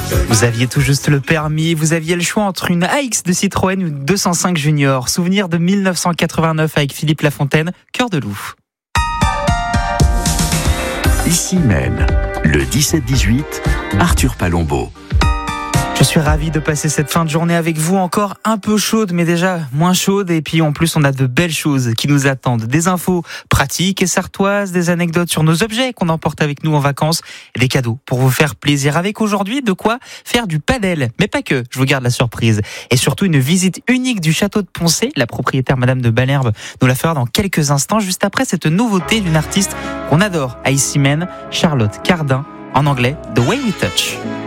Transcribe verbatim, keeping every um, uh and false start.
Vous aviez tout juste le permis, vous aviez le choix entre une A X de Citroën ou une deux cent cinq Junior. Souvenir de mille neuf cent quatre-vingt-neuf avec Philippe Lafontaine, Cœur de loup. Ici même, le dix-sept dix-huit, Arthur Palombo. Je suis ravi de passer cette fin de journée avec vous, encore un peu chaude, mais déjà moins chaude. Et puis en plus, on a de belles choses qui nous attendent. Des infos pratiques et sartoises, des anecdotes sur nos objets qu'on emporte avec nous en vacances et des cadeaux pour vous faire plaisir. Avec aujourd'hui, de quoi faire du padel. Mais pas que, je vous garde la surprise. Et surtout une visite unique du château de Poncé. La propriétaire Madame de Balherbe nous la fera dans quelques instants, juste après cette nouveauté d'une artiste qu'on adore à Issy-Meynes, Charlotte Cardin, en anglais The Way We Touch.